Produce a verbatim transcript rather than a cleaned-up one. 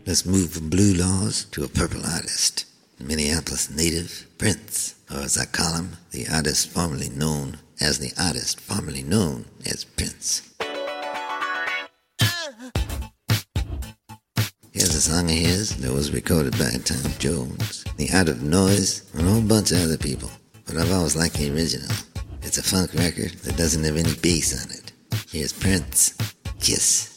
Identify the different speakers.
Speaker 1: Let's move from blue laws to a purple artist. Minneapolis native, Prince, or as I call him, the artist formerly known as the artist formerly known as Prince. Here's a song of his that was recorded by Tom Jones, The Art of Noise, and a whole bunch of other people. But I've always liked the original. It's a funk record that doesn't have any bass on it. Here's Prince, Kiss.